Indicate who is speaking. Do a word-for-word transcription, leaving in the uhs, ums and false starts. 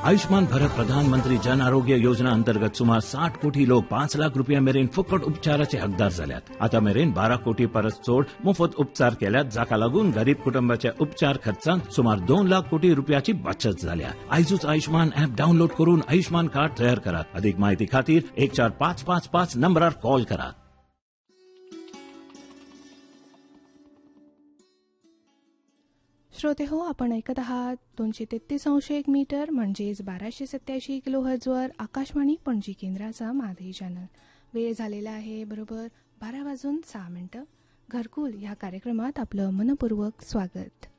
Speaker 1: आयुष्मान भारत प्रधानमंत्री जन आरोग्य योजना अंतर्गत सुमार साठ कोटी लोक पाच लाख रुपया मेरेन फुकट उपचाराचे हकदार झाल्यात. आता मेरेन बारा कोटी परस चोड मोफत उपचार केल्यात, जाका लागून गरीब कुटुंबाच्या उपचार खर्चात सुमार दोन लाख कोटी रुपयाची बचत झाल्या. आयजूच आयुष्मान ऍप डाउनलोड करून आयुष्मान कार्ड तयार करा. अधिक माहिती खातीर एक चार पाच पाच पाच नंबरार कॉल करा.
Speaker 2: श्रोते हो, आपण ऐकत आहात दोनशे तेहतीस अंश एक मीटर म्हणजेच बाराशे सत्याऐंशी किलो हर्जवर आकाशवाणी पणजी केंद्राचा माधवी चॅनल. वेळ झालेला आहे बरोबर बारा वाजून सहा मिनिटं. घरकुल या कार्यक्रमात आपलं मनपूर्वक स्वागत.